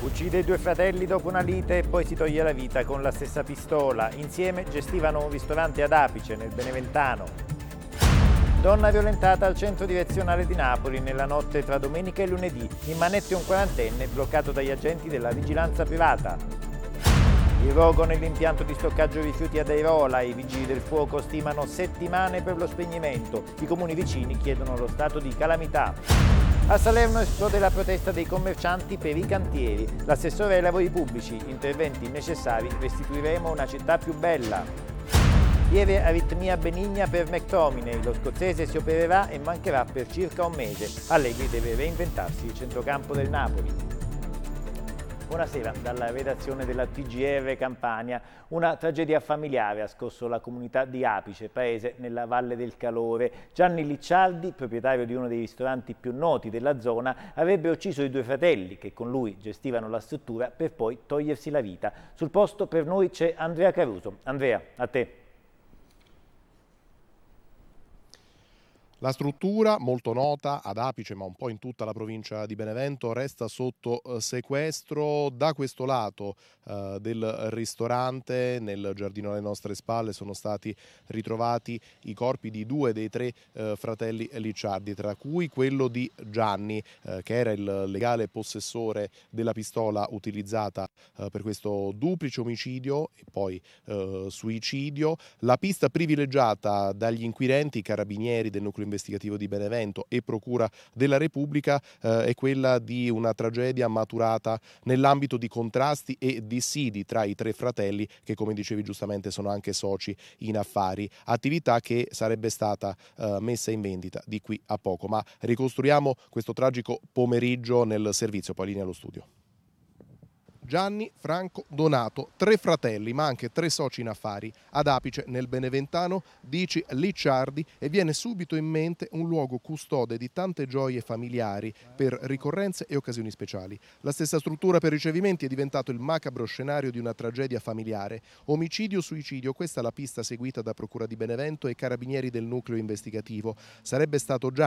Uccide i due fratelli dopo una lite e poi si toglie la vita con la stessa pistola. Insieme gestivano un ristorante ad Apice, nel Beneventano. Donna violentata al centro direzionale di Napoli nella notte tra domenica e lunedì. In manette un quarantenne bloccato dagli agenti della vigilanza privata. Il rogo nell'impianto di stoccaggio rifiuti ad Airola. I vigili del fuoco stimano settimane per lo spegnimento. I comuni vicini chiedono lo stato di calamità. A Salerno esplode la protesta dei commercianti per i cantieri. L'assessore ai lavori pubblici, interventi necessari, restituiremo una città più bella. Lieve aritmia benigna per McTominay, lo scozzese si opererà e mancherà per circa un mese. Allegri deve reinventarsi il centrocampo del Napoli. Buonasera dalla redazione della TGR Campania. Una tragedia familiare ha scosso la comunità di Apice, paese nella Valle del Calore. Gianni Licciardi, proprietario di uno dei ristoranti più noti della zona, avrebbe ucciso i due fratelli che con lui gestivano la struttura per poi togliersi la vita. Sul posto per noi c'è Andrea Caruso. Andrea, a te. La struttura, molto nota ad Apice ma un po' in tutta la provincia di Benevento, resta sotto sequestro. Da questo lato del ristorante, nel giardino alle nostre spalle, sono stati ritrovati i corpi di due dei tre fratelli Licciardi, tra cui quello di Gianni, che era il legale possessore della pistola utilizzata per questo duplice omicidio e poi suicidio. La pista privilegiata dagli inquirenti, i carabinieri del nucleo investigativo di Benevento e Procura della Repubblica, è quella di una tragedia maturata nell'ambito di contrasti e dissidi tra i tre fratelli che, come dicevi giustamente, sono anche soci in affari, attività che sarebbe stata messa in vendita di qui a poco. Ma ricostruiamo questo tragico pomeriggio nel servizio. Poi linea allo studio. Gianni, Franco, Donato, tre fratelli ma anche tre soci in affari ad Apice nel Beneventano, dici Licciardi, e viene subito in mente un luogo custode di tante gioie familiari per ricorrenze e occasioni speciali. La stessa struttura per ricevimenti è diventato il macabro scenario di una tragedia familiare. Omicidio-suicidio, questa è la pista seguita da Procura di Benevento e carabinieri del nucleo investigativo. Sarebbe stato Gianni